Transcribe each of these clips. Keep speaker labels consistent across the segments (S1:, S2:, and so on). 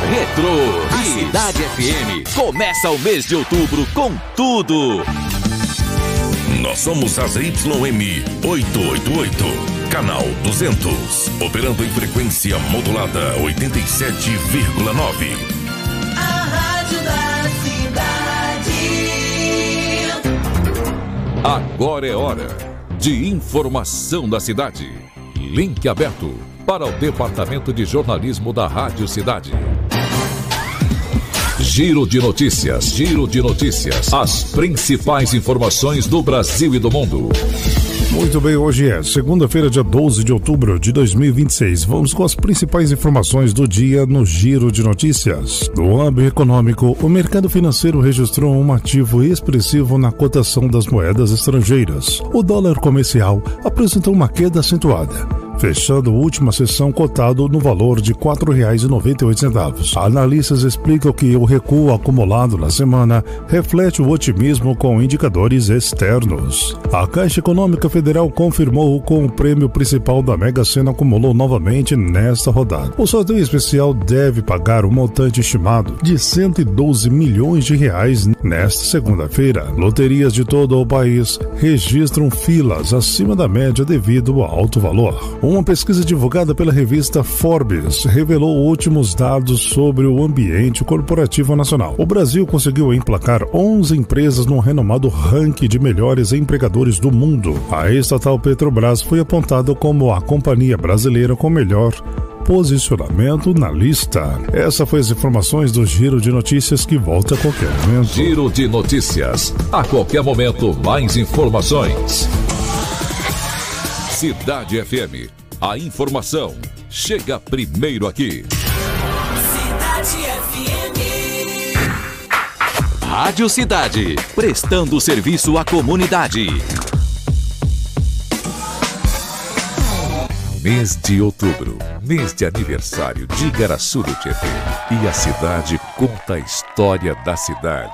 S1: Retrô. A Cidade FM começa o mês de outubro com tudo.
S2: Nós somos a ZYM 888, canal 200, operando em frequência modulada 87,9.
S3: A rádio da cidade.
S1: Agora é hora de informação da cidade. Link aberto para o Departamento de Jornalismo da Rádio Cidade. Giro de notícias, as principais informações do Brasil e do mundo.
S4: Muito bem, hoje é segunda-feira, dia 12 de outubro de 2026. Vamos com as principais informações do dia no Giro de Notícias. No âmbito econômico, o mercado financeiro registrou um ativo expressivo na cotação das moedas estrangeiras. O dólar comercial apresentou uma queda acentuada, fechando a última sessão cotado no valor de R$ 4,98. Analistas explicam que o recuo acumulado na semana reflete o otimismo com indicadores externos. A Caixa Econômica Federal confirmou que o prêmio principal da Mega Sena acumulou novamente nesta rodada. O sorteio especial deve pagar um montante estimado de R$ 112 milhões nesta segunda-feira. Loterias de todo o país registram filas acima da média devido ao alto valor. Uma pesquisa divulgada pela revista Forbes revelou últimos dados sobre o ambiente corporativo nacional. O Brasil conseguiu emplacar 11 empresas no renomado ranking de melhores empregadores do mundo. A estatal Petrobras foi apontada como a companhia brasileira com melhor posicionamento na lista. Essas foram as informações do Giro de Notícias, que volta a qualquer momento.
S1: Giro de Notícias. A qualquer momento, mais informações. Cidade FM. A informação chega primeiro aqui.
S3: Cidade FM.
S1: Rádio Cidade. Prestando serviço à comunidade. Mês de outubro, mês de aniversário de Igaraçu do Tietê. E a cidade conta a história da cidade.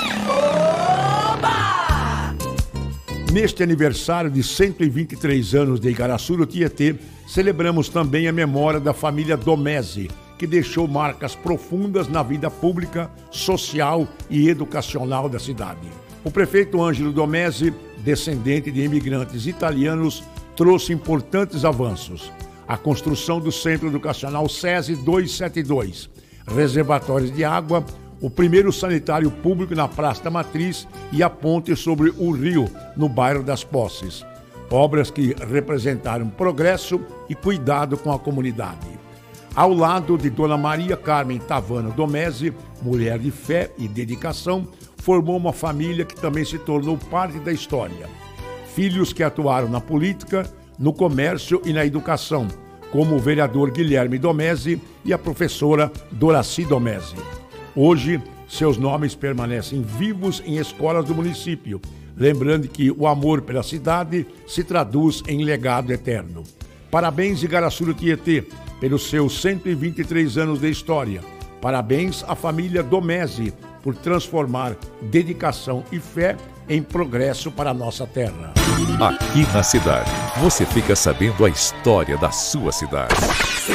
S5: Neste aniversário de 123 anos de Igaraçu do Tietê, celebramos também a memória da família Domese, que deixou marcas profundas na vida pública, social e educacional da cidade. O prefeito Ângelo Domese, descendente de imigrantes italianos, trouxe importantes avanços. A construção do Centro Educacional SESI 272, reservatórios de água, o primeiro sanitário público na Praça da Matriz e a ponte sobre o rio, no bairro das Posses. Obras que representaram progresso e cuidado com a comunidade. Ao lado de Dona Maria Carmen Tavano Domese, mulher de fé e dedicação, formou uma família que também se tornou parte da história. Filhos que atuaram na política, no comércio e na educação, como o vereador Guilherme Domese e a professora Doraci Domese. Hoje, seus nomes permanecem vivos em escolas do município, lembrando que o amor pela cidade se traduz em legado eterno. Parabéns, Igaraçu do Tietê, pelos seus 123 anos de história. Parabéns à família Domese por transformar dedicação e fé em progresso para a nossa terra.
S1: Aqui na cidade, você fica sabendo a história da sua cidade.